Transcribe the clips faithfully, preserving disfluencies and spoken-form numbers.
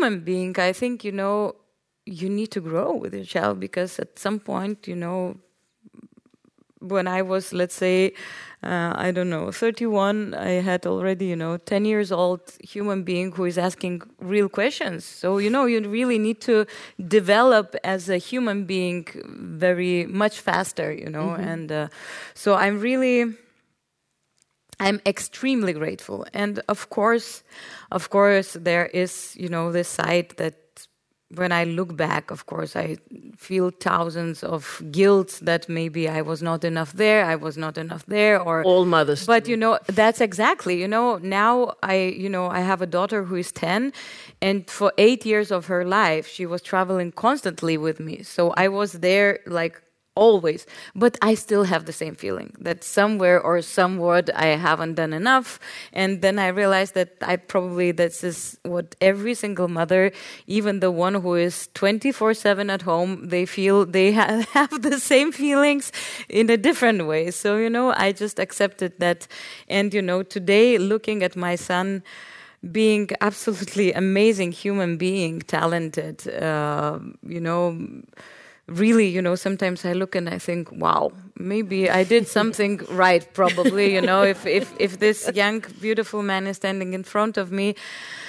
human being, I think, you know, you need to grow with your child, because at some point, you know, when I was, let's say, uh, I don't know, thirty-one, I had already, you know, ten years old human being who is asking real questions. So, you know, you really need to develop as a human being very much faster, you know. Mm-hmm. And uh, so I'm really, I'm extremely grateful. And of course, of course, there is, you know, this side that when I look back, of course, I feel thousands of guilt that maybe I was not enough there, I was not enough there, or all mothers. But do. you know, that's exactly. You know, now I, you know, I have a daughter who is ten, and for eight years of her life, she was traveling constantly with me. So I was there, like, always, but I still have the same feeling that somewhere or somewhat I haven't done enough. And then I realized that I probably, this is what every single mother, even the one who is twenty-four seven at home, they feel they ha- have the same feelings in a different way. So, you know, I just accepted that. And, you know, today looking at my son being absolutely amazing human being, talented, uh, you know, really, you know, sometimes I look and I think, wow, maybe I did something right, probably, you know, if, if, if this young, beautiful man is standing in front of me.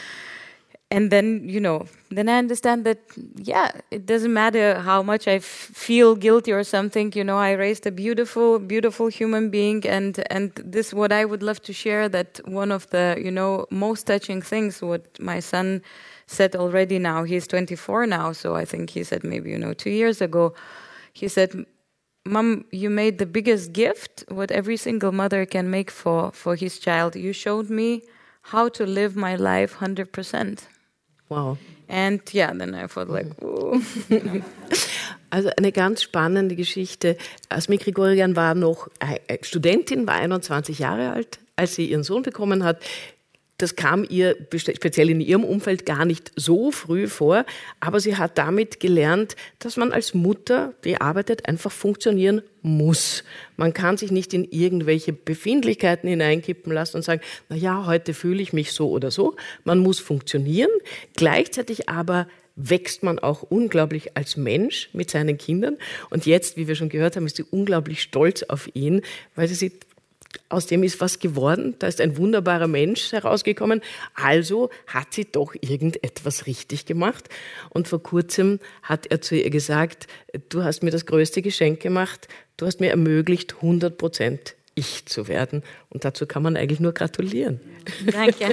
And then, you know, then I understand that, yeah, it doesn't matter how much I f- feel guilty or something, you know, I raised a beautiful, beautiful human being. And, and this, what I would love to share, that one of the, you know, most touching things, what my son said already now, he's twenty-four now, so I think he said maybe, you know, two years ago, he said, Mom, you made the biggest gift what every single mother can make for, for his child. You showed me how to live my life one hundred percent. Wow. And yeah, then I thought like, oh. You know. Also eine ganz spannende Geschichte. Asmik Grigoryan war noch Studentin, war einundzwanzig Jahre alt, als sie ihren Sohn bekommen hat. Das kam ihr speziell in ihrem Umfeld gar nicht so früh vor, aber sie hat damit gelernt, dass man als Mutter, die arbeitet, einfach funktionieren muss. Man kann sich nicht in irgendwelche Befindlichkeiten hineinkippen lassen und sagen, na ja, heute fühle ich mich so oder so. Man muss funktionieren. Gleichzeitig aber wächst man auch unglaublich als Mensch mit seinen Kindern. Und jetzt, wie wir schon gehört haben, ist sie unglaublich stolz auf ihn, weil sie sieht, aus dem ist was geworden, da ist ein wunderbarer Mensch herausgekommen, also hat sie doch irgendetwas richtig gemacht. Und vor kurzem hat er zu ihr gesagt, du hast mir das größte Geschenk gemacht, du hast mir ermöglicht, hundert Prozent ich zu werden. Und dazu kann man eigentlich nur gratulieren. Danke.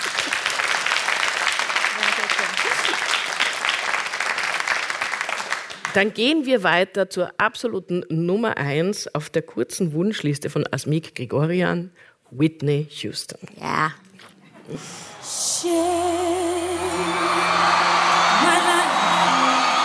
Dann gehen wir weiter zur absoluten Nummer eins auf der kurzen Wunschliste von Asmik Grigoryan, Whitney Houston. Ja. Share